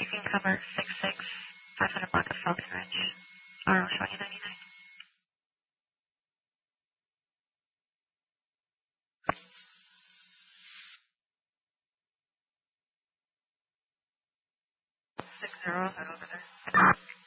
You can cover 6-6, 500 block of Falcon Ridge. RO showing you 99. 60 is that over there.